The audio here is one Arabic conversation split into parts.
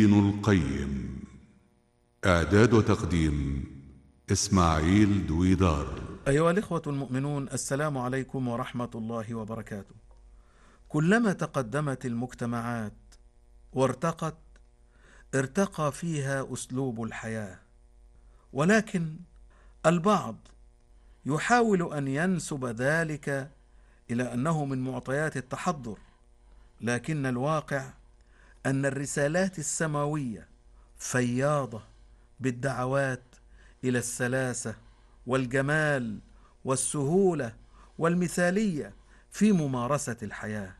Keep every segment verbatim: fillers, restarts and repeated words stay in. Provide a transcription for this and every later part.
ابن القيم. إعداد وتقديم إسماعيل دويدار. أيها الإخوة المؤمنون، السلام عليكم ورحمة الله وبركاته. كلما تقدمت المجتمعات وارتقت ارتقى فيها أسلوب الحياة، ولكن البعض يحاول أن ينسب ذلك إلى أنه من معطيات التحضر، لكن الواقع أن الرسالات السماوية فياضة بالدعوات إلى السلاسة والجمال والسهولة والمثالية في ممارسة الحياة.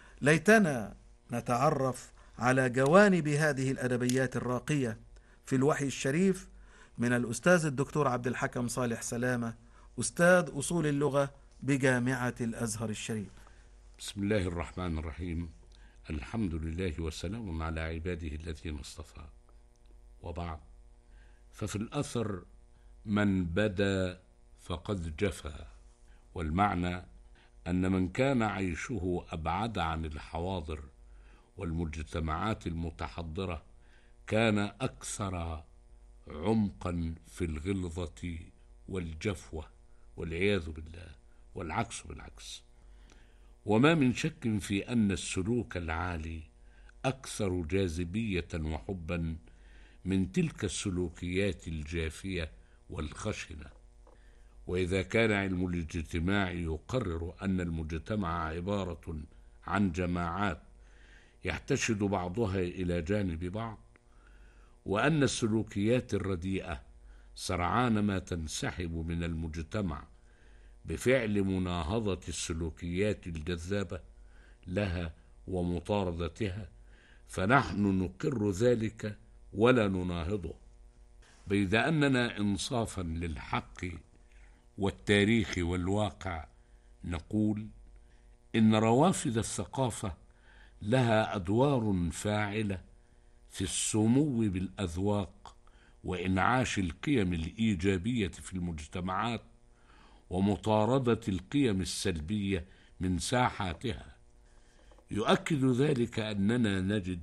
ليتنا نتعرف على جوانب هذه الأدبيات الراقية في الوحي الشريف من الأستاذ الدكتور عبد الحكم صالح سلامة، أستاذ أصول اللغة بجامعة الأزهر الشريف. بسم الله الرحمن الرحيم. الحمد لله وسلام على عباده الذين اصطفى، وبعد، ففي الأثر من بدا فقد جفا، والمعنى أن من كان عيشه أبعد عن الحواضر والمجتمعات المتحضرة كان أكثر عمقا في الغلظة والجفوة والعياذ بالله، والعكس بالعكس. وما من شك في أن السلوك العالي أكثر جاذبية وحبا من تلك السلوكيات الجافية والخشنة. وإذا كان علم الاجتماع يقرر أن المجتمع عبارة عن جماعات يحتشد بعضها إلى جانب بعض، وأن السلوكيات الرديئة سرعان ما تنسحب من المجتمع بفعل مناهضة السلوكيات الجذابة لها ومطاردتها، فنحن نقر ذلك ولا نناهضه، بيد أننا إنصافا للحق والتاريخ والواقع نقول إن روافد الثقافة لها أدوار فاعلة في السمو بالأذواق وإنعاش القيم الإيجابية في المجتمعات ومطاردة القيم السلبية من ساحاتها. يؤكد ذلك أننا نجد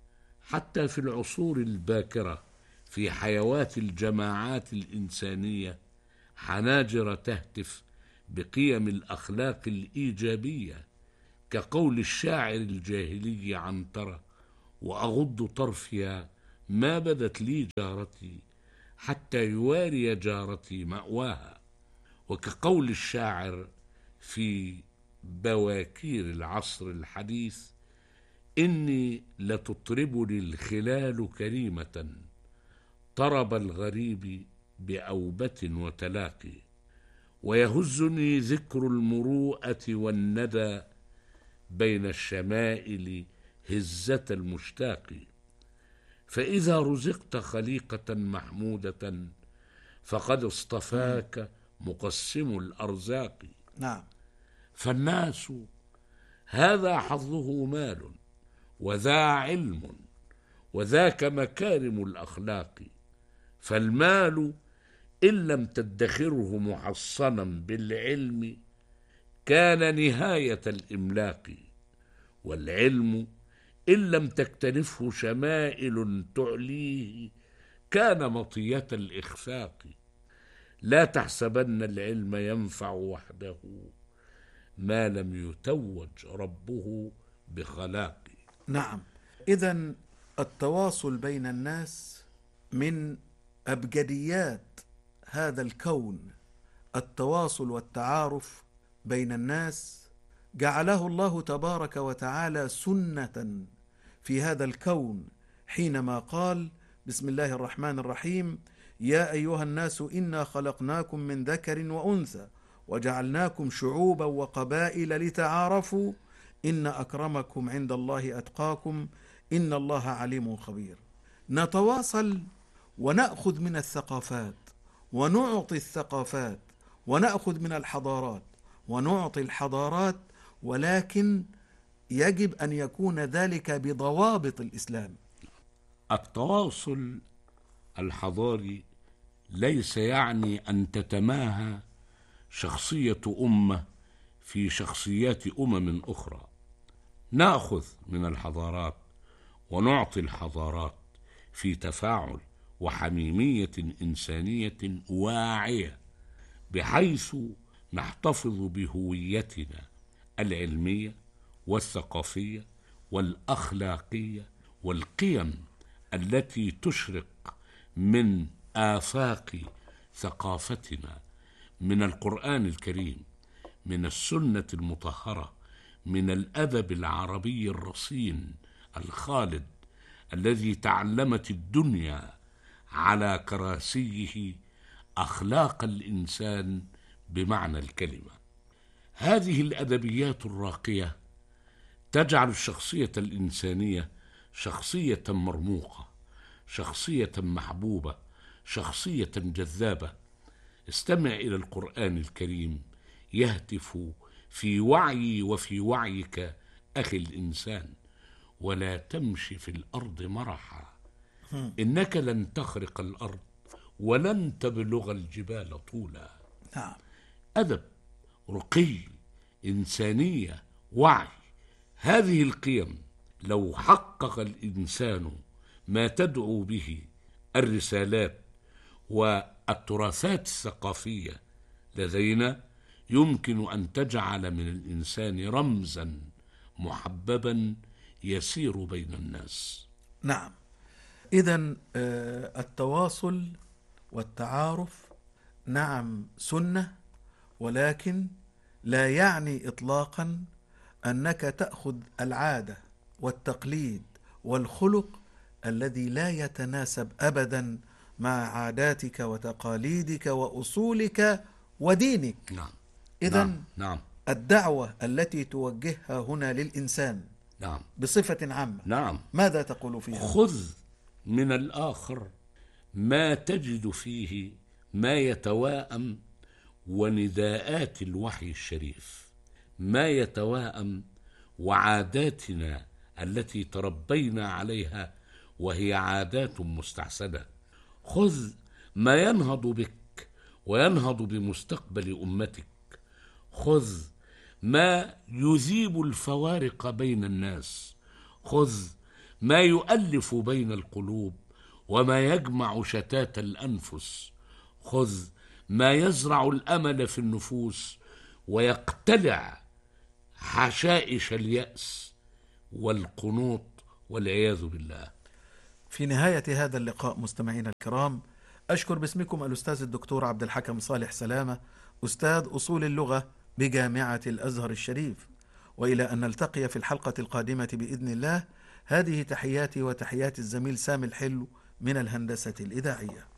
حتى في العصور الباكرة في حيوات الجماعات الإنسانية حناجر تهتف بقيم الأخلاق الإيجابية، كقول الشاعر الجاهلي عنترة: وأغض طرفي ما بدت لي جارتي حتى يواري جارتي مأواها، وكقول الشاعر في بواكير العصر الحديث: إني لتطربني الخلال كريمة طرب الغريب بأوبة وتلاقي، ويهزني ذكر المروءة والندى بين الشمائل هزة المشتاق، فإذا رزقت خليقة محمودة فقد اصطفاك مقسم الأرزاق. نعم. فالناس هذا حظه مال وذا علم وذاك مكارم الأخلاق، فالمال إن لم تدخره محصنا بالعلم كان نهاية الإملاق، والعلم إن لم تكتنفه شمائل تعليه كان مطية الإخفاق. لا تحسبن العلم ينفع وحده ما لم يتوج ربه بخلاق. نعم، إذن التواصل بين الناس من أبجديات هذا الكون. التواصل والتعارف بين الناس جعله الله تبارك وتعالى سنة في هذا الكون حينما قال: بسم الله الرحمن الرحيم: يا أيها الناس إنا خلقناكم من ذكر وأنثى وجعلناكم شعوبا وقبائل لتعارفوا إن أكرمكم عند الله أتقاكم إن الله عليم خبير. نتواصل ونأخذ من الثقافات ونعطي الثقافات، ونأخذ من الحضارات ونعطي الحضارات، ولكن يجب أن يكون ذلك بضوابط الإسلام. التواصل الحضاري ليس يعني أن تتماهى شخصية أمة في شخصيات أمم أخرى. نأخذ من الحضارات ونعطي الحضارات، في تفاعل وحميمية إنسانية واعية، بحيث نحتفظ بهويتنا العلمية والثقافية والأخلاقية والقيم التي تشرق من آفاق ثقافتنا، من القرآن الكريم، من السنة المطهرة، من الأدب العربي الرصين الخالد الذي تعلمت الدنيا على كراسيه أخلاق الإنسان بمعنى الكلمة. هذه الأدبيات الراقية تجعل الشخصية الإنسانية شخصية مرموقة، شخصية محبوبة، شخصية جذابة. استمع إلى القرآن الكريم يهتف في وعيي وفي وعيك أخي الإنسان: ولا تمشي في الأرض مرحا إنك لن تخرق الأرض ولن تبلغ الجبال طولا. نعم. أدب، رقي، إنسانية، وعي. هذه القيم لو حقق الإنسان ما تدعو به الرسالات والتراثات الثقافية لدينا، يمكن أن تجعل من الإنسان رمزا محببا يسير بين الناس. نعم. إذن التواصل والتعارف نعم سنة، ولكن لا يعني إطلاقا أنك تأخذ العادة والتقليد والخلق الذي لا يتناسب أبدا مع عاداتك وتقاليدك وأصولك ودينك. نعم. إذن نعم. نعم. الدعوة التي توجهها هنا للإنسان نعم. بصفة عامة، نعم. ماذا تقول فيها؟ خذ من الآخر ما تجد فيه ما يتواءم ونداءات الوحي الشريف، ما يتواءم وعاداتنا التي تربينا عليها وهي عادات مستحسنة. خذ ما ينهض بك وينهض بمستقبل أمتك. خذ ما يذيب الفوارق بين الناس. خذ ما يؤلف بين القلوب وما يجمع شتات الأنفس. خذ ما يزرع الأمل في النفوس ويقتلع حشائش اليأس والقنوط والعياذ بالله. في نهاية هذا اللقاء مستمعينا الكرام، أشكر باسمكم الأستاذ الدكتور عبد الحكم صالح سلامة، أستاذ أصول اللغة بجامعة الأزهر الشريف، وإلى أن نلتقي في الحلقة القادمة بإذن الله. هذه تحياتي وتحيات الزميل سامي الحلو من الهندسة الإذاعية.